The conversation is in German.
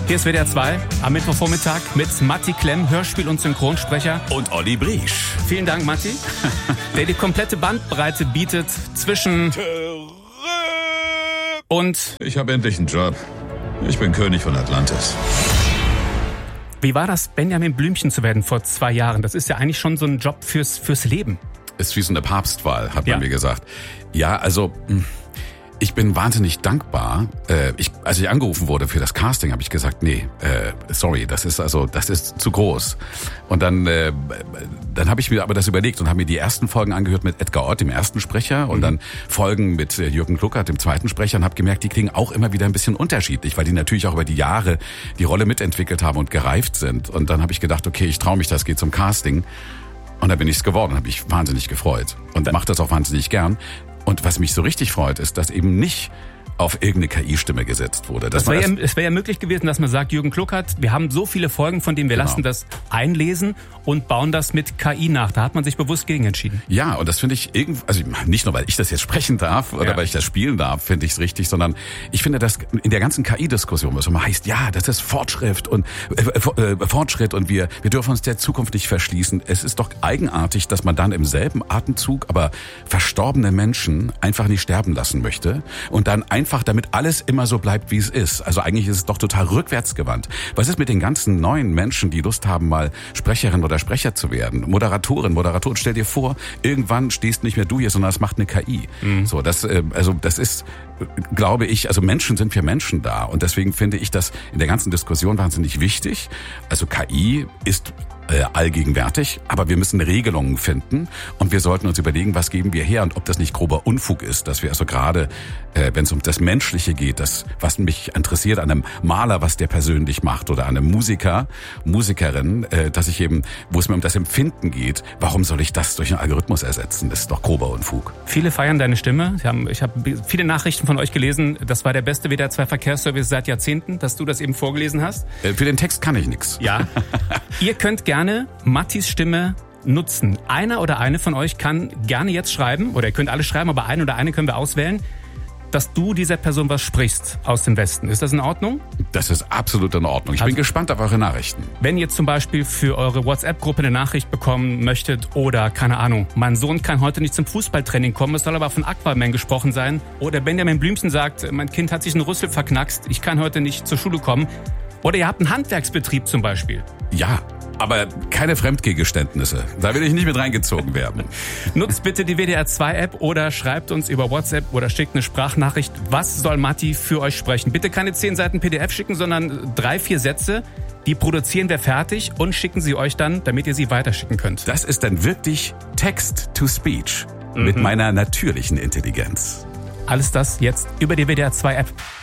Hier ist WDR 2 am Mittwochvormittag mit Matti Klemm, Hörspiel- und Synchronsprecher. Und Olli Briesch. Vielen Dank, Matti, der die komplette Bandbreite bietet zwischen und... Ich habe endlich einen Job. Ich bin König von Atlantis. Wie war das, Benjamin Blümchen zu werden vor 2 Jahren? Das ist ja eigentlich schon so ein Job fürs Leben. Ist wie so eine Papstwahl, hat man mir gesagt. Ja, also... Ich bin wahnsinnig dankbar. Als ich angerufen wurde für das Casting, habe ich gesagt, nee, sorry, das ist zu groß. Und dann habe ich mir aber das überlegt und habe mir die ersten Folgen angehört mit Edgar Ott, dem ersten Sprecher, und dann Folgen mit Jürgen Kluckert, dem zweiten Sprecher, und habe gemerkt, die klingen auch immer wieder ein bisschen unterschiedlich, weil die natürlich auch über die Jahre die Rolle mitentwickelt haben und gereift sind. Und dann habe ich gedacht, okay, ich traue mich das, gehe zum Casting. Und da bin ich's geworden, habe mich wahnsinnig gefreut und mache das auch wahnsinnig gern. Und was mich so richtig freut, ist, dass eben nicht auf irgendeine KI-Stimme gesetzt wurde. Es wäre ja möglich gewesen, dass man sagt, Jürgen Kluckert, wir haben so viele Folgen, von denen wir lassen das einlesen und bauen das mit KI nach. Da hat man sich bewusst gegen entschieden. Ja, und das finde ich also nicht nur, weil ich das jetzt sprechen darf oder weil ich das spielen darf, finde ich es richtig, sondern ich finde, dass in der ganzen KI-Diskussion, was immer heißt, ja, das ist Fortschritt und wir dürfen uns der Zukunft nicht verschließen. Es ist doch eigenartig, dass man dann im selben Atemzug aber verstorbene Menschen einfach nicht sterben lassen möchte und dann einfach, damit alles immer so bleibt, wie es ist. Also eigentlich ist es doch total rückwärtsgewandt. Was ist mit den ganzen neuen Menschen, die Lust haben, mal Sprecherin oder Sprecher zu werden? Moderatorin, stell dir vor, irgendwann stehst nicht mehr du hier, sondern es macht eine KI. So, das ist, glaube ich, also Menschen sind für Menschen da. Und deswegen finde ich das in der ganzen Diskussion wahnsinnig wichtig. Also KI ist allgegenwärtig, aber wir müssen Regelungen finden und wir sollten uns überlegen, was geben wir her und ob das nicht grober Unfug ist, dass wir also gerade, wenn es um das Menschliche geht, das, was mich interessiert an einem Maler, was der persönlich macht, oder an einem Musiker, Musikerin, dass ich eben, wo es mir um das Empfinden geht, warum soll ich das durch einen Algorithmus ersetzen? Das ist doch grober Unfug. Viele feiern deine Stimme. Ich habe viele Nachrichten von euch gelesen. Das war der beste WDR 2 Verkehrsservice seit Jahrzehnten, dass du das eben vorgelesen hast. Für den Text kann ich nichts. Ja. Ihr könnt gerne Mattis Stimme nutzen. Einer oder eine von euch kann gerne jetzt schreiben, oder ihr könnt alle schreiben, aber einen oder eine können wir auswählen, dass du dieser Person was sprichst aus dem Westen. Ist das in Ordnung? Das ist absolut in Ordnung. Ich bin gespannt auf eure Nachrichten. Wenn ihr zum Beispiel für eure WhatsApp-Gruppe eine Nachricht bekommen möchtet oder, keine Ahnung, mein Sohn kann heute nicht zum Fußballtraining kommen, es soll aber von Aquaman gesprochen sein. Oder Benjamin Blümchen sagt, mein Kind hat sich einen Rüssel verknackst, ich kann heute nicht zur Schule kommen. Oder ihr habt einen Handwerksbetrieb zum Beispiel. Ja, aber keine Fremdgeständnisse. Da will ich nicht mit reingezogen werden. Nutzt bitte die WDR 2 App oder schreibt uns über WhatsApp oder schickt eine Sprachnachricht. Was soll Matti für euch sprechen? Bitte keine 10 Seiten PDF schicken, sondern 3-4 Sätze. Die produzieren wir fertig und schicken sie euch dann, damit ihr sie weiterschicken könnt. Das ist dann wirklich Text-to-Speech mit meiner natürlichen Intelligenz. Alles das jetzt über die WDR 2 App.